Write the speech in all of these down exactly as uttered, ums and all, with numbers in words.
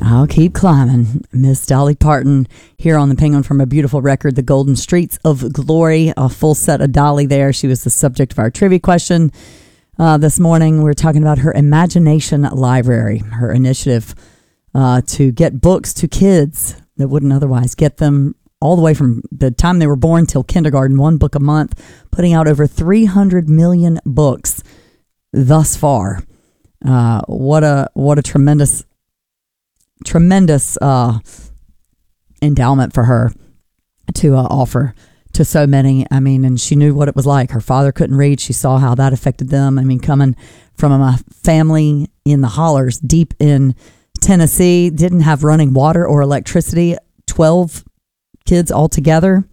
I'll keep climbing. Miss Dolly Parton here on the Penguin from a beautiful record, The Golden Streets of Glory. A full set of Dolly there. She was the subject of our trivia question uh, this morning. We we're talking about her Imagination Library, her initiative uh, to get books to kids that wouldn't otherwise get them all the way from the time they were born till kindergarten, one book a month, putting out over three hundred million books thus far. Uh, what a what a tremendous tremendous uh, endowment for her to uh, offer to so many. I mean, and she knew what it was like. Her father couldn't read. She saw how that affected them. I mean, coming from a family in the hollers deep in Tennessee, didn't have running water or electricity, twelve kids all together.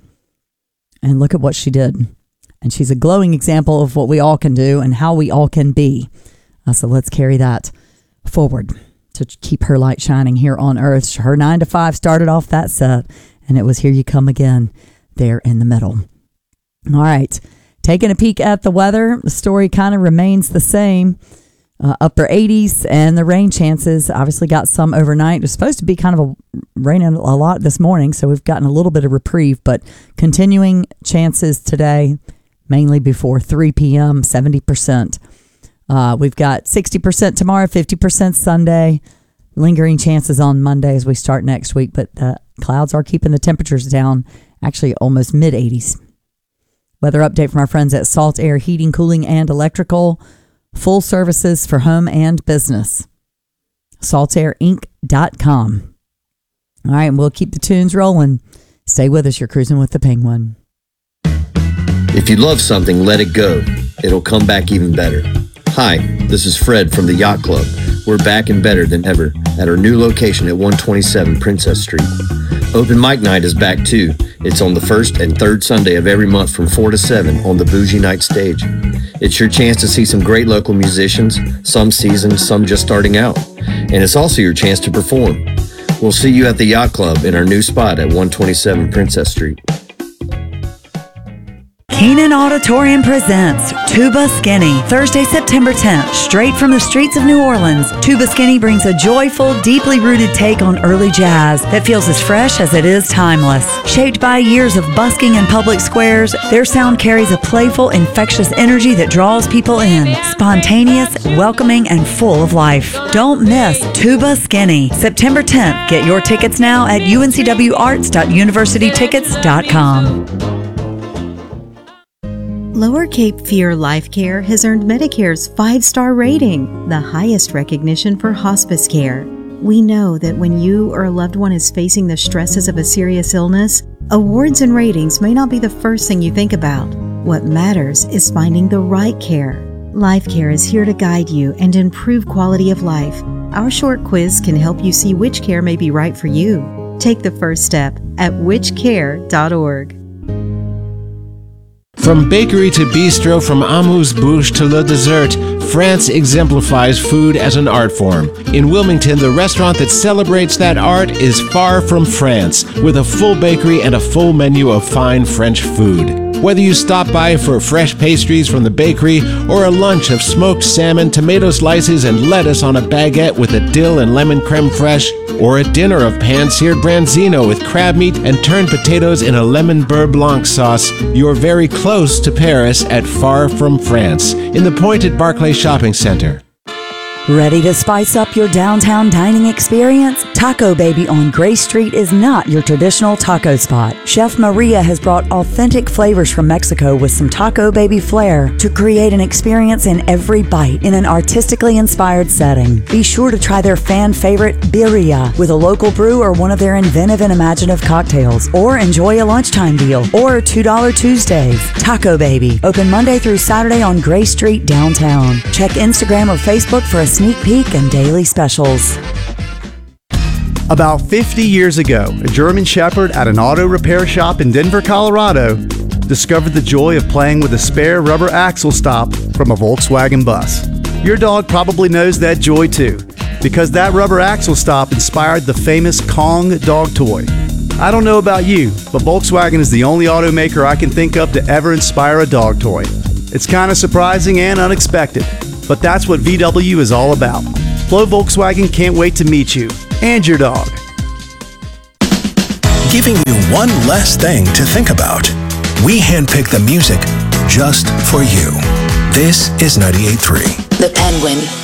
And look at what she did. And she's a glowing example of what we all can do and how we all can be. Uh, so let's carry that forward to keep her light shining here on earth. Her nine to five started off that set, and it was Here You Come Again there in the middle. All right, taking a peek at the weather, the story kind of remains the same. Uh, upper eighties, and the rain chances obviously got some overnight. It was supposed to be kind of a raining a lot this morning, so we've gotten a little bit of reprieve, but continuing chances today, mainly before three p.m., seventy percent. Uh, we've got sixty percent tomorrow, fifty percent Sunday, lingering chances on Monday as we start next week, but the clouds are keeping the temperatures down, actually almost mid-eighties. Weather update from our friends at Salt Air Heating, Cooling, and Electrical. Full services for home and business. salt air inc dot com. All right, and we'll keep the tunes rolling. Stay with us. You're cruising with the Penguin. If you love something, let it go. It'll come back even better. Hi, this is Fred from the Yacht Club. We're back and better than ever at our new location at one twenty-seven Princess Street. Open Mic Night is back too. It's on the first and third Sunday of every month from four to seven on the Bougie Night stage. It's your chance to see some great local musicians, some seasoned, some just starting out. And it's also your chance to perform. We'll see you at the Yacht Club in our new spot at one twenty-seven Princess Street. Keenan Auditorium presents Tuba Skinny, Thursday, September tenth, straight from the streets of New Orleans. Tuba Skinny brings a joyful, deeply rooted take on early jazz that feels as fresh as it is timeless. Shaped by years of busking in public squares, their sound carries a playful, infectious energy that draws people in. Spontaneous, welcoming, and full of life. Don't miss Tuba Skinny, September tenth. Get your tickets now at u n c w arts dot university tickets dot com. Lower Cape Fear Life Care has earned Medicare's five-star rating, the highest recognition for hospice care. We know that when you or a loved one is facing the stresses of a serious illness, awards and ratings may not be the first thing you think about. What matters is finding the right care. Life Care is here to guide you and improve quality of life. Our short quiz can help you see which care may be right for you. Take the first step at which care dot org. From bakery to bistro, from amuse-bouche to le dessert, France exemplifies food as an art form. In Wilmington, the restaurant that celebrates that art is Far From France, with a full bakery and a full menu of fine French food. Whether you stop by for fresh pastries from the bakery or a lunch of smoked salmon, tomato slices, and lettuce on a baguette with a dill and lemon creme fraiche, or a dinner of pan-seared branzino with crab meat and turned potatoes in a lemon beurre blanc sauce, you're very close to Paris at Far From France, in the Pointed Barclay Shopping Center. Ready to spice up your downtown dining experience? Taco Baby on Gray Street is not your traditional taco spot. Chef Maria has brought authentic flavors from Mexico with some Taco Baby flair to create an experience in every bite in an artistically inspired setting. Be sure to try their fan favorite birria with a local brew or one of their inventive and imaginative cocktails, or enjoy a lunchtime deal or two dollar Tuesdays. Taco Baby, open Monday through Saturday on Gray Street downtown. Check Instagram or Facebook for a sneak peek and daily specials. About fifty years ago, a German Shepherd at an auto repair shop in Denver, Colorado, discovered the joy of playing with a spare rubber axle stop from a Volkswagen bus. Your dog probably knows that joy too, because that rubber axle stop inspired the famous Kong dog toy. I don't know about you, but Volkswagen is the only automaker I can think of to ever inspire a dog toy. It's kind of surprising and unexpected, but that's what V W is all about. Flo Volkswagen can't wait to meet you. and your dog. Giving you one less thing to think about. We handpick the music just for you. This is ninety-eight point three. The Penguin.